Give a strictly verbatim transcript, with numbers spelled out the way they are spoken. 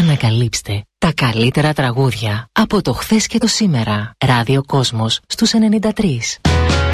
Ανακαλύψτε τα καλύτερα τραγούδια από το χθες και το σήμερα. Ράδιο Κόσμος στους ενενήντα τρία.